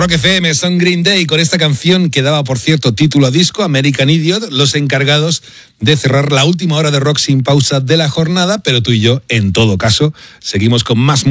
Rock FM, son Green Day, con esta canción que daba, por cierto, título a disco, American Idiot, los encargados de cerrar la última hora de rock sin pausa de la jornada, pero tú y yo, en todo caso, seguimos con más